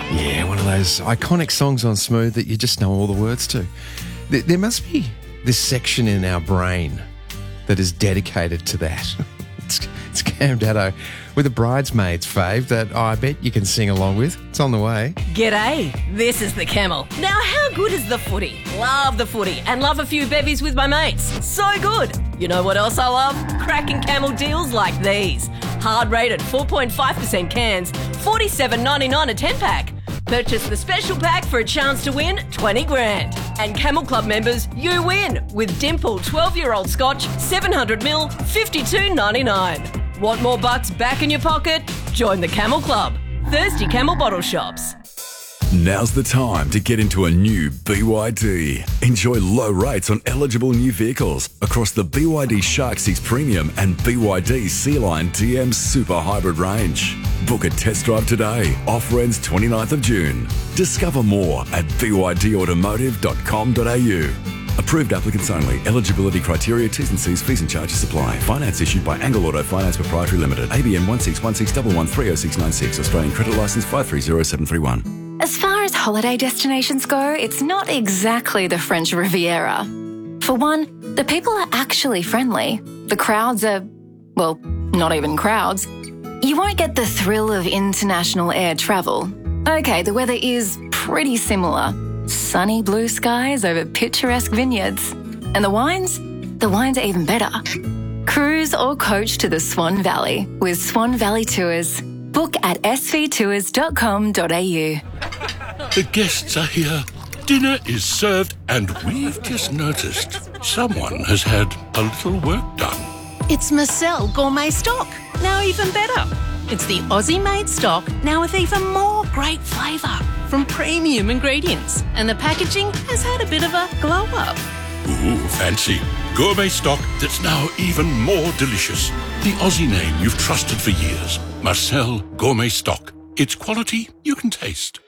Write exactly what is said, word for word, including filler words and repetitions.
Yeah, one of those iconic songs on Smooth that you just know all the words to. There, there must be this section in our brain that is dedicated to that. it's, it's Cam Daddo with a Bridesmaids fave that oh, I bet you can sing along with. It's on the way. G'day, this is the Camel. Now, how good is the footy? Love the footy and love a few bevies with my mates. So good. You know what else I love? Cracking Camel deals like these. Hard rated four point five percent cans, forty-seven ninety-nine a ten pack. Purchase the special pack for a chance to win twenty grand. And Camel Club members, you win with Dimple twelve-year-old Scotch, seven hundred mil, fifty-two ninety-nine. Want more bucks back in your pocket? Join the Camel Club. Thirsty Camel Bottle Shops. Now's the time to get into a new B Y D. Enjoy low rates on eligible new vehicles across the B Y D Shark six Premium and B Y D Sea-Line D M Super Hybrid range. Book a test drive today. Offer ends twenty-ninth of June. Discover more at b y d automotive dot com dot a u. Approved applicants only. Eligibility criteria, T's and C's, fees and charges apply. Finance issued by Angle Auto Finance Proprietary Limited. A B N one six one six one one three oh six nine six. Australian credit licence five three zero seven three one. As far as holiday destinations go, it's not exactly the French Riviera. For one, the people are actually friendly. The crowds are, well, not even crowds. You won't get the thrill of international air travel. Okay, the weather is pretty similar. Sunny blue skies over picturesque vineyards. And the wines? The wines are even better. Cruise or coach to the Swan Valley with Swan Valley Tours. Book at s v tours dot com dot a u. The guests are here. Dinner is served, and we've just noticed someone has had a little work done. It's Marcel Gourmet Stock, now even better. It's the Aussie-made stock, now with even more great flavour from premium ingredients. And the packaging has had a bit of a glow-up. Ooh, fancy. Gourmet stock that's now even more delicious. The Aussie name you've trusted for years. Marcel Gourmet Stock. It's quality you can taste.